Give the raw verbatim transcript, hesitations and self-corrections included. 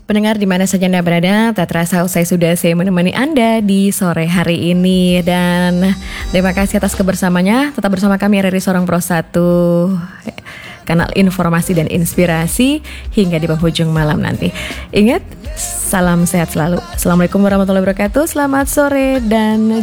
Pendengar di mana saja Anda berada, tak terasa usai sudah saya menemani Anda di sore hari ini. Dan terima kasih atas kebersamanya. Tetap bersama kami R R I Sorong Pro satu, kanal informasi dan inspirasi hingga di penghujung malam nanti. Ingat, salam sehat selalu. Assalamualaikum warahmatullahi wabarakatuh. Selamat sore dan